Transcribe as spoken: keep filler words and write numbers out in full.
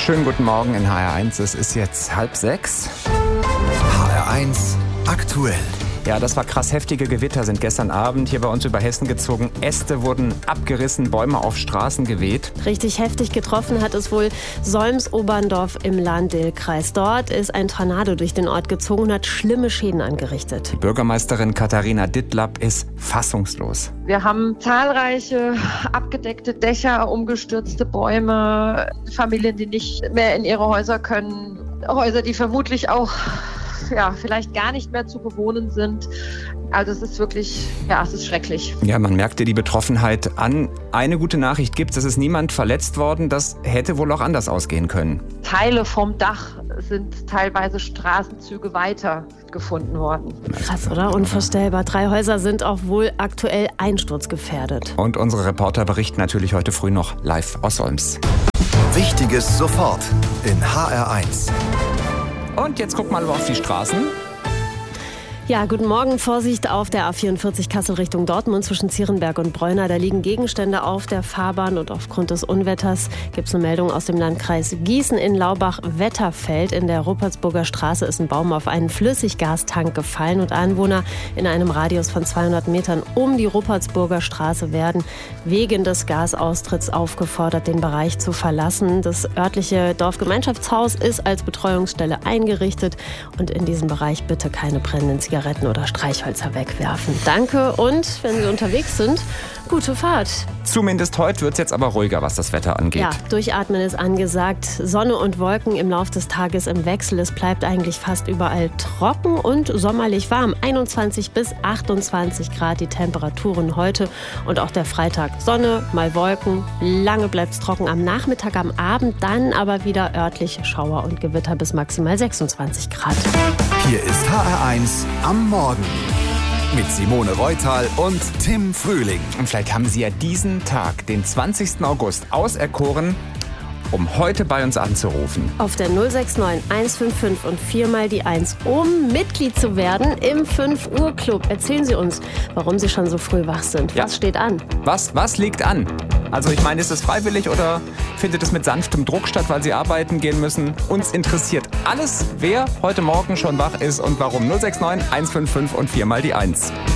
schönen guten Morgen in H R eins. Es ist jetzt halb sechs. H R eins aktuell. Ja, das war krass. Heftige Gewitter sind gestern Abend hier bei uns über Hessen gezogen. Äste wurden abgerissen, Bäume auf Straßen geweht. Richtig heftig getroffen hat es wohl Solms-Oberndorf im Lahn-Dill-Kreis. Dort ist ein Tornado durch den Ort gezogen und hat schlimme Schäden angerichtet. Die Bürgermeisterin Katharina Dittlap ist fassungslos. Wir haben zahlreiche abgedeckte Dächer, umgestürzte Bäume, Familien, die nicht mehr in ihre Häuser können, Häuser, die vermutlich auch ja, vielleicht gar nicht mehr zu bewohnen sind. Also es ist wirklich, ja, es ist schrecklich. Ja, man merkt dir die Betroffenheit an. Eine gute Nachricht gibt es, es ist niemand verletzt worden. Das hätte wohl auch anders ausgehen können. Teile vom Dach sind teilweise Straßenzüge weiter gefunden worden. Krass, oder? Unvorstellbar. Drei Häuser sind auch wohl aktuell einsturzgefährdet. Und unsere Reporter berichten natürlich heute früh noch live aus Solms. Wichtiges sofort in H R eins. Und jetzt guck mal auf die Straßen. Ja, guten Morgen. Vorsicht auf der A vierundvierzig Kassel Richtung Dortmund zwischen Zierenberg und Breuna. Da liegen Gegenstände auf der Fahrbahn und aufgrund des Unwetters gibt es eine Meldung aus dem Landkreis Gießen in Laubach-Wetterfeld. In der Ruppertsburger Straße ist ein Baum auf einen Flüssiggastank gefallen und Anwohner in einem Radius von zweihundert Metern um die Ruppertsburger Straße werden wegen des Gasaustritts aufgefordert, den Bereich zu verlassen. Das örtliche Dorfgemeinschaftshaus ist als Betreuungsstelle eingerichtet und in diesem Bereich bitte keine brennenden Zigaretten oder Streichhölzer wegwerfen. Danke und wenn Sie unterwegs sind, gute Fahrt. Zumindest heute wird es jetzt aber ruhiger, was das Wetter angeht. Ja, durchatmen ist angesagt. Sonne und Wolken im Laufe des Tages im Wechsel. Es bleibt eigentlich fast überall trocken und sommerlich warm. einundzwanzig bis achtundzwanzig Grad die Temperaturen heute und auch der Freitag. Sonne, mal Wolken, lange bleibt es trocken. Am Nachmittag, am Abend dann aber wieder örtliche Schauer und Gewitter bis maximal sechsundzwanzig Grad. Hier ist H R eins am Morgen mit Simone Reutal und Tim Frühling. Und vielleicht haben Sie ja diesen Tag, den zwanzigsten August, auserkoren, um heute bei uns anzurufen. Auf der null sechs neun eins fünf fünf und viermal die eins, um Mitglied zu werden im fünf Uhr Club. Erzählen Sie uns, warum Sie schon so früh wach sind. Ja. Was steht an? Was, was liegt an? Also ich meine, ist es freiwillig oder findet es mit sanftem Druck statt, weil Sie arbeiten gehen müssen? Uns interessiert alles, wer heute Morgen schon wach ist und warum. null sechs neun eins fünf fünf und viermal die eins.